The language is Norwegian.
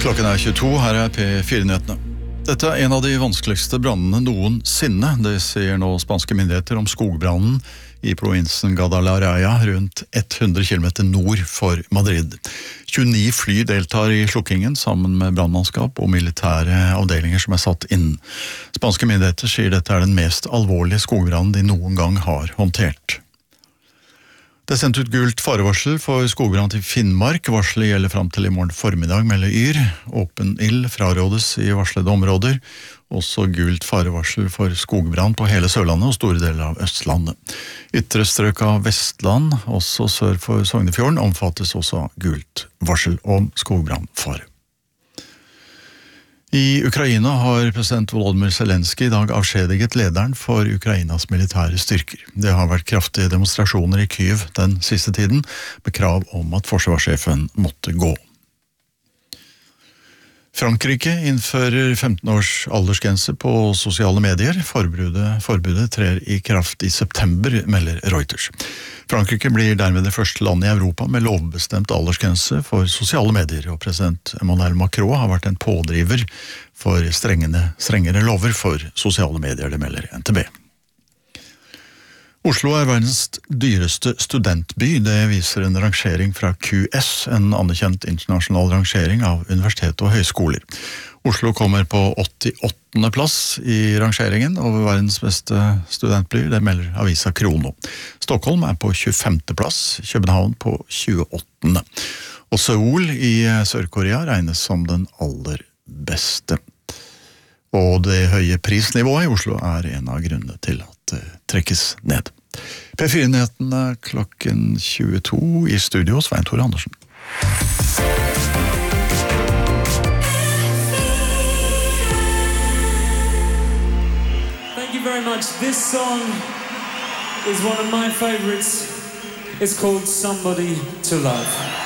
Klokken 22, her P4-nyhetene. Dette en av de vanskeligste brannene noensinne, det sier nå spanske myndigheter om skogbrannen i provinsen Guadalajara, rundt 100 kilometer nord for Madrid. 29 fly deltar i slukkingen sammen med brannmannskap og militære avdelinger som satt inn. Spanske myndigheter sier dette den mest alvorlige skogbrannen de noen gang har håndtert. Det sendt ut gult farevarsel for skogbrann til Finnmark. Varselet gjelder frem til i morgen formiddag, melder Yr. Åpen ild frarådes i varslede områder. Også gult farevarsel for skogbrann på hele Sørlandet og store deler av Østlandet. Ytre strøk av Vestland, også sør for Sognefjorden, omfattes også gult varsel om skogbrannfare. I Ukraina har president Volodymyr Zelenskyj i dag avskjediget lederen for Ukrainas militære styrker. Det har vært kraftige demonstrasjoner i Kyiv den siste tiden, med krav om at forsvarssjefen måtte gå. Frankrike innfører 15 års aldersgrense på sosiale medier. Forbudet trer i kraft i september, melder Reuters. Frankrike blir dermed det første landet i Europa med lovbestemt aldersgrense for sosiale medier, og president Emmanuel Macron har vært en pådriver for strengere lover for sosiale medier, det melder NTB. Oslo verdens dyreste studentby, det viser en rangering fra QS, en anerkjent internasjonal rangering av universitet og høyskoler. Oslo kommer på 88. plass i rangeringen over verdens beste studentbyer, det melder avisa Krono. Stockholm på 25. plass, København på 28. Og Seoul i Sør-Korea regnes som den aller beste. Og det høye prisnivået i Oslo en av grunnene til at det trekkes ned. P4-nyhetene klokken 22 i studio, Svein Tore Andersen. Thank you very much. This song is one of my favorites. It's called Somebody to Love.